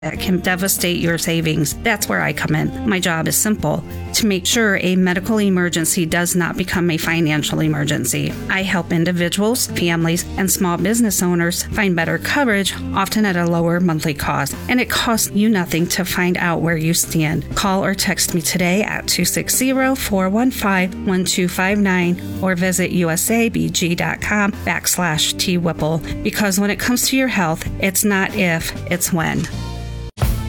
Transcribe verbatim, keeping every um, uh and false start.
that can devastate your savings. That's where I come in. My job is simple: to make sure a medical emergency does not become a financial emergency. I help individuals, families, and small business owners find better coverage, often at a lower monthly cost. And it costs you nothing to find out where you stand. Call or text me today at two six zero, four one five, one two five nine or visit usabg.com backslash T Whipple. Because when it comes to your health, it's not if, it's when.